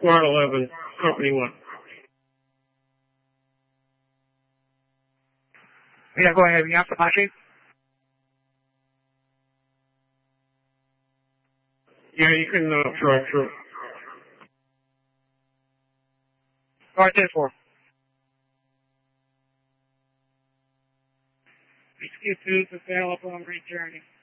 Squad 11, Company 1. Yeah, go ahead. You have Apache? Yeah, you can drive through. Guard 10-4. HQ2 to sail up on rejourney.